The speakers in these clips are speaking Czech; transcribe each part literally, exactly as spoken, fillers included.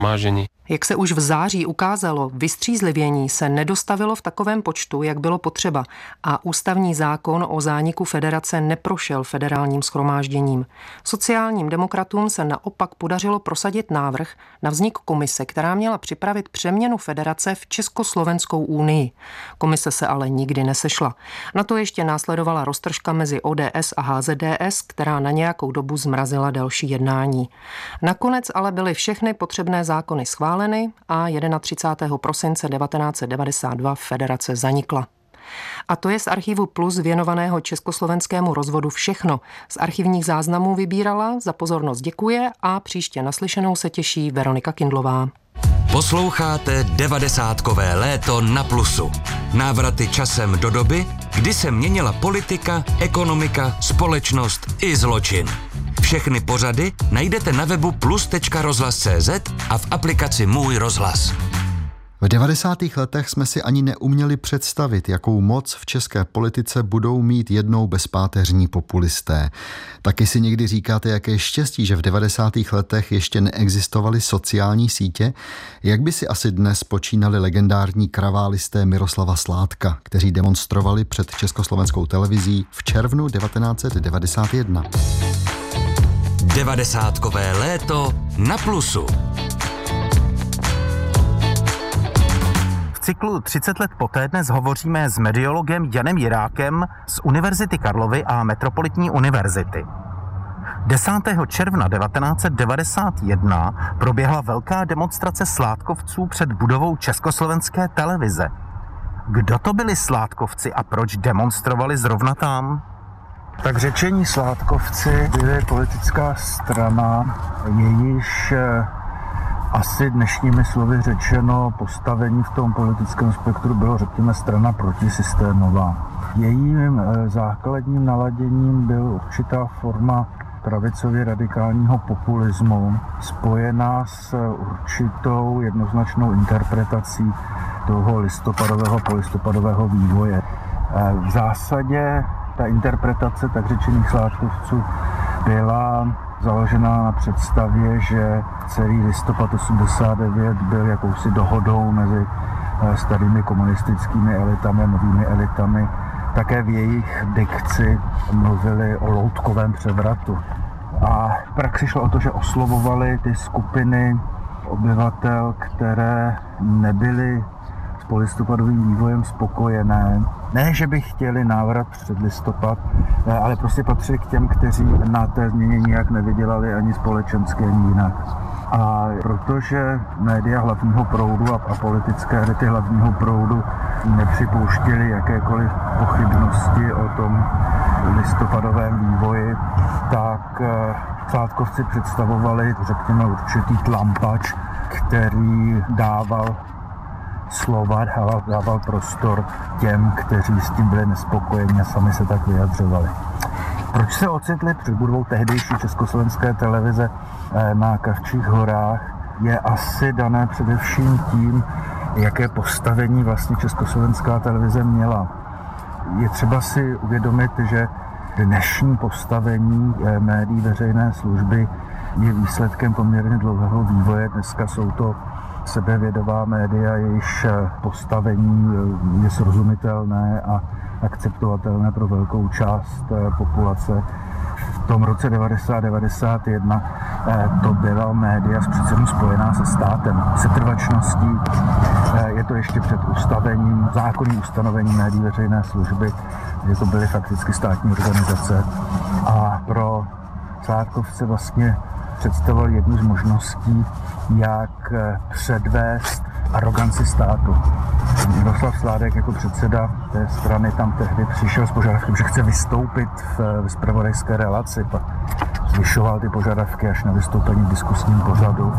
shromáždění. Jak se už v září ukázalo, vystřízlivění se nedostavilo v takovém počtu, jak bylo potřeba, a ústavní zákon o zániku federace neprošel federálním shromážděním. Sociálním demokratům se naopak podařilo prosadit návrh na vznik komise, která měla připravit přeměnu federace v Československou unii. Komise se ale nikdy nesešla. Na to ještě následovala roztržka mezi O D S a H Z D S, která na nějakou dobu zmrazila další jednání. Nakonec ale byly všechny potřebné zákony schváleny a třicátého prvního prosince devatenáct set devadesát dva federace zanikla. A to je z archivu Plus věnovaného československému rozvodu všechno. Z archivních záznamů vybírala, za pozornost děkuje a příště naslyšenou se těší Veronika Kindlová. Posloucháte devadesátkové léto na Plusu. Návraty časem do doby, kdy se měnila politika, ekonomika, společnost i zločin. Všechny pořady najdete na webu plus tečka rozhlas tečka cé zet a v aplikaci Můj rozhlas. V devadesátých letech jsme si ani neuměli představit, jakou moc v české politice budou mít jednou bezpáteřní populisté. Taky si někdy říkáte, jaké štěstí, že v devadesátých letech ještě neexistovaly sociální sítě? Jak by si asi dnes počínali legendární kraválisté Miroslava Sládka, kteří demonstrovali před československou televizí v červnu devatenáct set devadesát jedna? Devadesátkové léto na Plusu. V cyklu třicet let poté dnes hovoříme s mediologem Janem Jirákem z Univerzity Karlovy a Metropolitní univerzity. desátého června devatenáct set devadesát jedna proběhla velká demonstrace sládkovců před budovou Československé televize. Kdo to byli sládkovci a proč demonstrovali zrovna tam? Tak řečení sládkovci byly politická strana, jejíž asi dnešními slovy řečeno postavení v tom politickém spektru bylo, řekněme, strana protisystémová. Jejím základním naladěním byl určitá forma pravicově radikálního populismu, spojená s určitou jednoznačnou interpretací toho listopadového, polistopadového vývoje. V zásadě ta interpretace tak řečených sládkovců byla založená na představě, že celý listopad osmdesát devět byl jakousi dohodou mezi starými komunistickými elitami a novými elitami. Také v jejich dikci mluvili o loutkovém převratu. A v praxi šlo o to, že oslovovali ty skupiny obyvatel, které nebyly s polistopadovým vývojem spokojené. Ne, že by chtěli návrat před listopad, ale prostě patří k těm, kteří na té změně nijak nevydělali ani společensky, ani jinak. A protože média hlavního proudu a, a politické elity hlavního proudu nepřipouštěli jakékoliv pochybnosti o tom listopadovém vývoji, tak sládkovci představovali, řekněme, určitý tlampač, který dával slova, dával, dával prostor těm, kteří s tím byli nespokojeni a sami se tak vyjadřovali. Proč se ocitli před budovou tehdejší československé televize na Kavčích horách, je asi dané především tím, jaké postavení vlastně československá televize měla. Je třeba si uvědomit, že dnešní postavení médií veřejné služby je výsledkem poměrně dlouhého vývoje. Dneska jsou to sebevědomá média, jejichž postavení je srozumitelné a akceptovatelné pro velkou část populace. V tom roce devadesát devadesát jedna to byla média s přece spojená se státem, setrvačností. Je to ještě před ustavením, zákonným ustanovením médií veřejné služby, kde to byly fakticky státní organizace. A pro sládkovce vlastně představoval jednu z možností, jak předvést aroganci státu. Miroslav Sládek jako předseda té strany tam tehdy přišel s požadavkem, že chce vystoupit v zpravodajské relaci. Pak zvyšoval ty požadavky až na vystoupení v diskusním pořadu.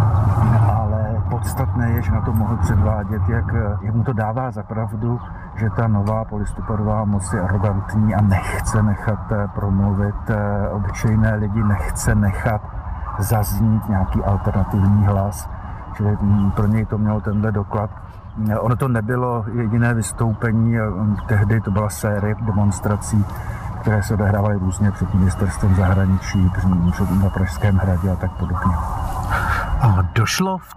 Ale podstatné je, že na to mohl předvádět, jak, jak mu to dává za pravdu, že ta nová polistopadová moc je arrogantní a nechce nechat promluvit obyčejné lidi, nechce nechat zaznít nějaký alternativní hlas. Čili pro něj to mělo tenhle doklad. Ono to nebylo jediné vystoupení, tehdy to byla série demonstrací, které se odehrávaly různě před ministerstvem zahraničí, před na Pražském hradě a tak podobně. A došlo v